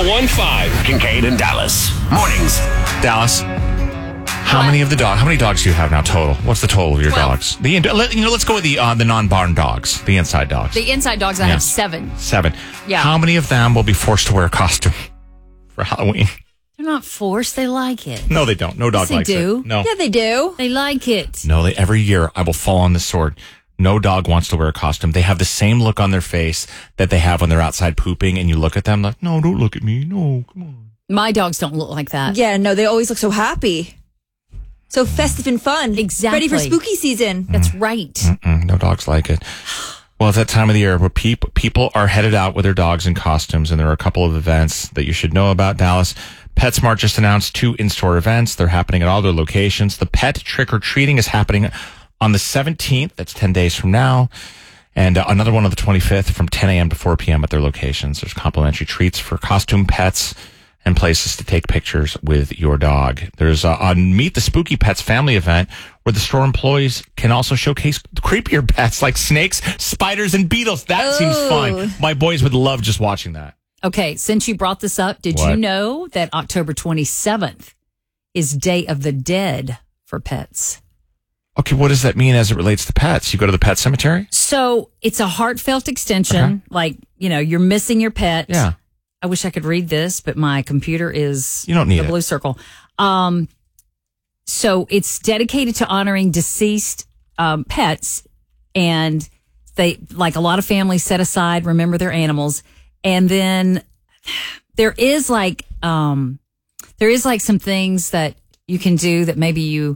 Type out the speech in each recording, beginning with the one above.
1015. Kincaid and Dallas. Mornings. Dallas, how many dogs do you have now total? What's the total of your 12. dogs? Let's go with the non-barn dogs, the inside dogs. The inside dogs, I have 7. 7. Yeah. How many of them will be forced to wear a costume for Halloween? They're not forced. They like it. No, they don't. No dog Yes, likes they do. it. No. Yeah, they do. They like it. No, every year I will fall on the sword. No dog wants to wear a costume. They have the same look on their face that they have when they're outside pooping, and you look at them like, no, don't look at me. No, come on. My dogs don't look like that. Yeah, no, they always look so happy. So festive and fun. Exactly. Ready for spooky season. That's right. No dogs like it. Well, it's that time of the year where people are headed out with their dogs in costumes, and there are a couple of events that you should know about. Dallas PetSmart just announced 2 in-store events. They're happening at all their locations. The pet trick-or-treating is happening on the 17th. That's 10 days from now. And another one on the 25th from 10 a.m. to 4 p.m. at their locations. There's complimentary treats for costume pets and places to take pictures with your dog. There's a Meet the Spooky Pets family event where the store employees can also showcase creepier pets like snakes, spiders, and beetles. That seems fun. My boys would love just watching that. Okay, since you brought this up, did you know that October 27th is Day of the Dead for pets? Okay, what does that mean as it relates to pets? You go to the pet cemetery? So it's a heartfelt extension. Okay. Like, you're missing your pet. Yeah. I wish I could read this, but my computer is You don't need the it. blue circle. So it's dedicated to honoring deceased pets, and they, like a lot of families, set aside, remember their animals. And then there is some things that you can do that maybe you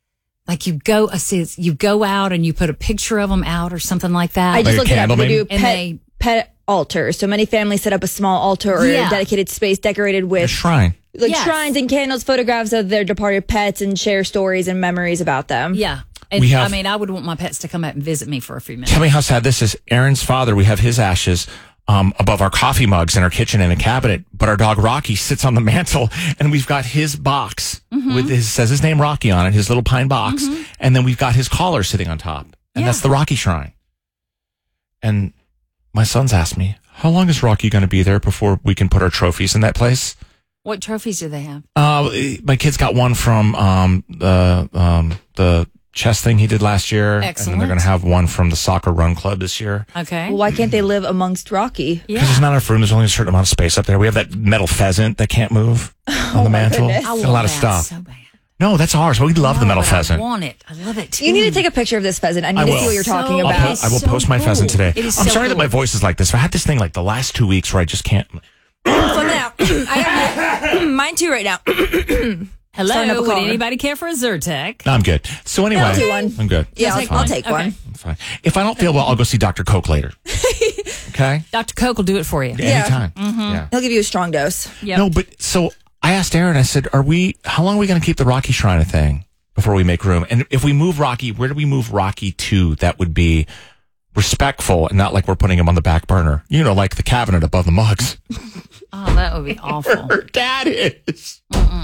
go out and you put a picture of them out or something like that. I just Like a looked it up. candle, They maybe? do And pet altars. So many families set up a small altar or Yeah. a dedicated space decorated A with shrine. Yes. shrines and candles, photographs of their departed pets, and share stories and memories about them. Yeah. And We have- I would want my pets to come out and visit me for a few minutes. Tell me how sad this is. Aaron's father, we have his ashes above our coffee mugs in our kitchen in a cabinet, but our dog Rocky sits on the mantle, and we've got his box says his name Rocky on it, his little pine box, and then we've got his collar sitting on top, and that's the Rocky shrine. And my sons asked me, how long is Rocky going to be there before we can put our trophies in that place? What trophies do they have? My kids got one from the chess thing he did last year. Excellent. And then they're going to have one from the soccer run club this year. Okay. Well, why can't they live amongst Rocky? Because there's not enough room. There's only a certain amount of space up there. We have that metal pheasant that can't move on the mantle. goodness. I Got want a lot of that stuff. so bad. No, that's ours. We love the No, metal but pheasant. I want it. I love it. You need to take a picture of this pheasant. I need to will. see what you're talking So about. I will so post my cool. pheasant today. It is I'm so sorry that cool. my voice is like this. I had this thing like the last 2 weeks where I just can't. Fun out. I have mine too right now. Hello. Starting up a Would caller. anybody care for a Zyrtec? No, I'm good. So anyway, I'll do one. I'm good. Yeah, That's I'll fine. take one. I'm fine. If I don't feel well, I'll go see Dr. Coke later. Okay? Dr. Coke will do it for you. Anytime. Yeah. He'll give you a strong dose. Yep. No, but so I asked Aaron, I said, how long are we going to keep the Rocky Shrine a thing before we make room? And if we move Rocky, where do we move Rocky to that would be respectful and not like we're putting him on the back burner? Like the cabinet above the mugs. Oh, that would be awful. Her dad is.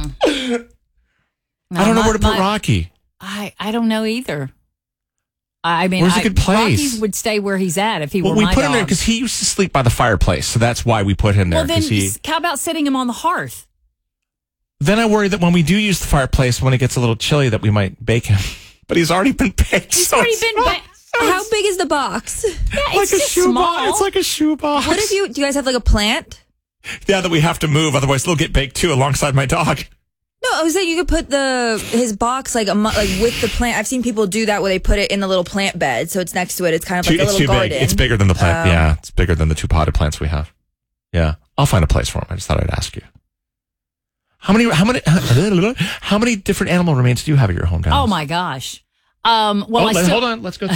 I don't know where to put Rocky. I don't know either. I mean, Where's a good place? Rocky would stay where he's at if he Well, were we my put him there dog. because he used to sleep by the fireplace, so that's why we put him there. Well, then 'cause how about setting him on the hearth? then I worry that when we do use the fireplace, when it gets a little chilly, that we might bake him. But he's already been baked. He's so already it's been not- back. How big is the box? Yeah, like it's a just shoe small. box. It's like a shoe box. What if do you guys have like a plant? Yeah, that we have to move, otherwise they'll get baked too alongside my dog. No, I was saying you could put his box like with the plant. I've seen people do that where they put it in the little plant bed, so it's next to it. It's kind of like a It's little too garden. big. It's bigger than the plant. Yeah, it's bigger than the 2 potted plants we have. Yeah, I'll find a place for him. I just thought I'd ask you. How many different animal remains do you have at your home, guys? Oh my gosh. Well, hold on. Let's go.